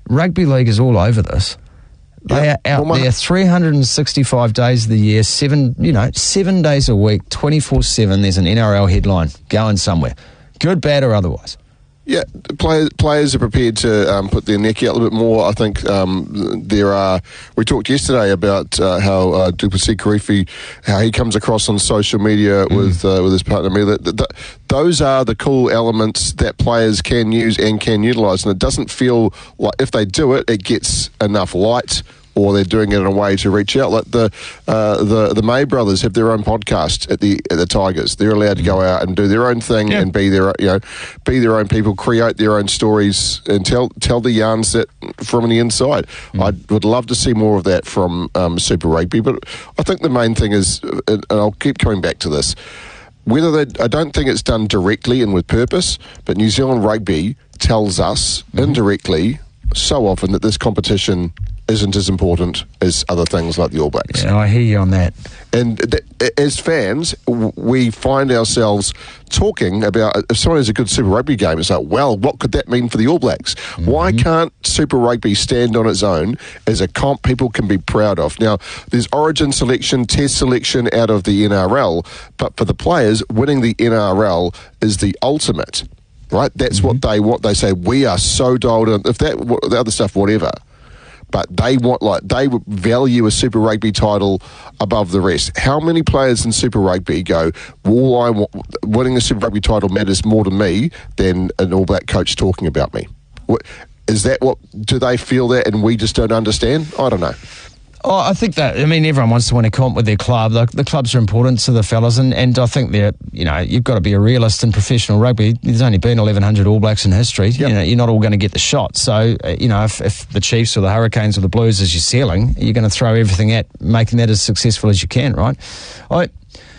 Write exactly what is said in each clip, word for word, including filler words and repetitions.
Rugby League is all over this. They yeah. are out well, my, there three hundred sixty-five days of the year, seven, you know, seven days a week, twenty-four seven. There's an N R L headline going somewhere, good, bad, or otherwise. Yeah, players players are prepared to um, put their neck out a little bit more. I think um, there are. We talked yesterday about uh, how uh, Duplessis Karifi, how he comes across on social media mm. with uh, with his partner Mila. Th- th- those are the cool elements that players can use and can utilise, and it doesn't feel like if they do it, it gets enough light. Or they're doing it in a way to reach out. Like the uh, the the May brothers have their own podcast at the at the Tigers. They're allowed to go out and do their own thing yeah. and be their you know be their own people, create their own stories, and tell tell the yarns that from the inside. Mm. I would love to see more of that from um, Super Rugby. But I think the main thing is, and I'll keep coming back to this. Whether they, I don't think it's done directly and with purpose, but New Zealand Rugby tells us mm. indirectly so often that this competition isn't as important as other things like the All Blacks. Yeah, I hear you on that. And th- as fans, w- we find ourselves talking about, if someone has a good Super Rugby game, it's like, well, what could that mean for the All Blacks? Mm-hmm. Why can't Super Rugby stand on its own as a comp people can be proud of? Now, there's origin selection, test selection out of the N R L, but for the players, winning the N R L is the ultimate, right? That's mm-hmm. what they want. They say, we are so dialed in. If that, the other stuff, whatever. But they want, like, they value a Super Rugby title above the rest. How many players in Super Rugby go, well, I want, winning a Super Rugby title matters more to me than an All Black coach talking about me? What, is that what, do they feel that and we just don't understand? I don't know. Oh, I think that, I mean, everyone wants to win a comp with their club. The, the clubs are important to the fellas, and, and I think they're, you know, you've got to be a realist in professional rugby. There's only been eleven hundred All Blacks in history. Yep. You know, you're not all going to get the shot. So, uh, you know, if, if the Chiefs or the Hurricanes or the Blues is your ceiling, you're going to throw everything at making that as successful as you can, right? I,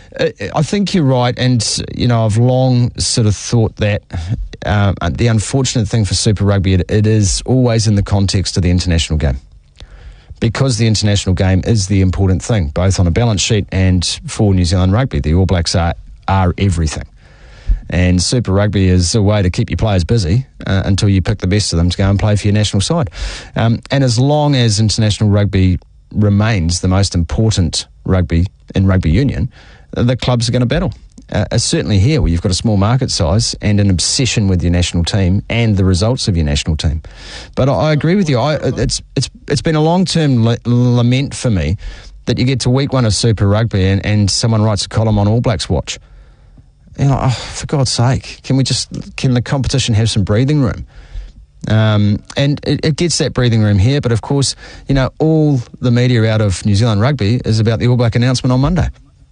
I think you're right, and, you know, I've long sort of thought that uh, the unfortunate thing for Super Rugby, it, it is always in the context of the international game. Because the international game is the important thing, both on a balance sheet and for New Zealand Rugby. The All Blacks are, are everything. And Super Rugby is a way to keep your players busy uh, until you pick the best of them to go and play for your national side. Um, and as long as international rugby remains the most important rugby in rugby union, the clubs are going to battle. Uh, certainly here, where you've got a small market size and an obsession with your national team and the results of your national team. But I, I agree with you. I, it's it's it's been a long-term la- lament for me that you get to week one of Super Rugby and, and someone writes a column on All Blacks Watch. You know, oh, for God's sake, can we just can the competition have some breathing room? Um, and it, it gets that breathing room here, but of course, you know, all the media out of New Zealand Rugby is about the All Black announcement on Monday.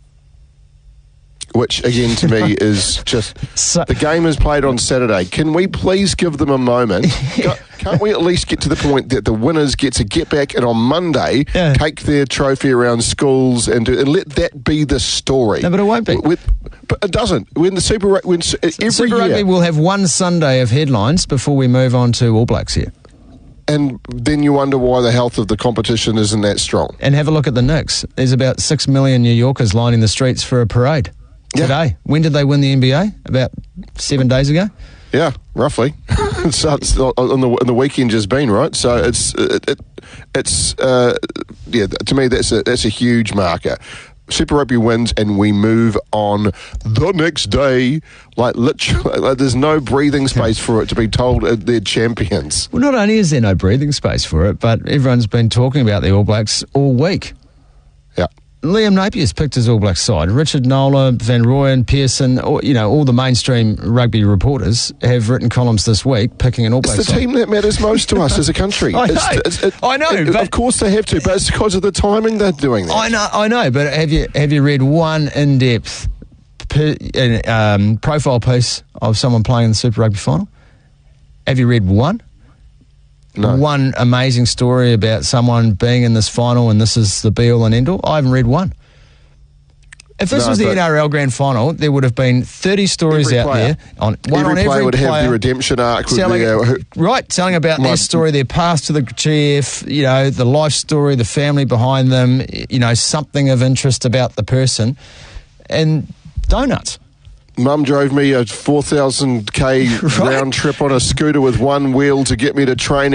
Which, again, to me is just... So, the game is played on Saturday. Can we please give them a moment? Yeah. Can't we at least get to the point that the winners get to get back and on Monday yeah. take their trophy around schools and, do, and let that be the story? No, but it won't be. With, but it doesn't. When the Super when every Super year, Rugby will have one Sunday of headlines before we move on to All Blacks here. And then you wonder why the health of the competition isn't that strong. And have a look at the Knicks. There's about six million New Yorkers lining the streets for a parade. Today. Yeah. When did they win the N B A? About seven days ago? Yeah, roughly. So it's on the on the weekend just been, right? So it's it, it it's uh, yeah. To me, that's a that's a huge marker. Super Rugby wins, and we move on the next day. Like literally, like, there's no breathing space for it to be told they're champions. Well, not only is there no breathing space for it, but everyone's been talking about the All Blacks all week. Yeah. Liam Napier's picked his All Blacks side. Richard Nola, Van Rooyen, Pearson, all, you know, all the mainstream rugby reporters have written columns this week picking an All Blacks side. It's the side. team that matters most to us as a country. I know, it's, it's, it, I know it, but of course they have to, but it's because of the timing they're doing that. I know, I know, but have you have you read one in-depth per, um, profile piece of someone playing in the Super Rugby final? Have you read one? No. One amazing story about someone being in this final and this is the be-all and end-all? I haven't read one. If this no, was the N R L Grand Final, there would have been thirty stories out player. there. On, one every on player every would player have their redemption arc. telling, their, who, right, telling about my, their story, their path to the G F, you know, the life story, the family behind them, you know, something of interest about the person. And donuts. Mum drove me a four thousand k right? round trip on a scooter with one wheel to get me to training.